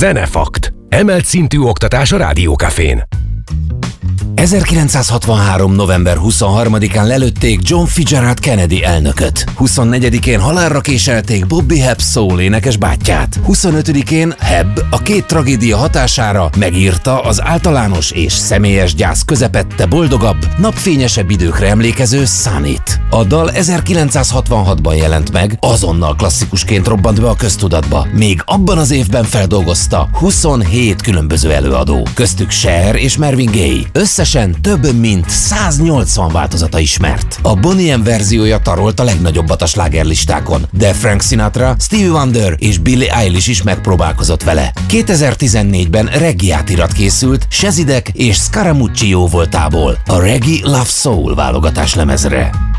Zenefakt. Emelt szintű oktatás a Rádiókafén. 1963. november 23-án lelőtték John Fitzgerald Kennedy elnököt. 24-én halálra késelték Bobby Hebb soul énekes bátyját. 25-én Hebb a két tragédia hatására megírta az általános és személyes gyász közepette boldogabb, napfényesebb időkre emlékező Sunnyt. A dal 1966-ban jelent meg, azonnal klasszikusként robbant be a köztudatba. Még abban az évben feldolgozta 27 különböző előadó, köztük Cher és Marvin Gaye. Összesen több mint 180 változata ismert. A Boney M verziója tarolt a legnagyobbat a slágerlistákon, de Frank Sinatra, Stevie Wonder és Billie Eilish is megpróbálkozott vele. 2014-ben reggae átirat készült Shazidek és Scaramucci jóvoltából a Reggae Love Soul válogatás lemezre.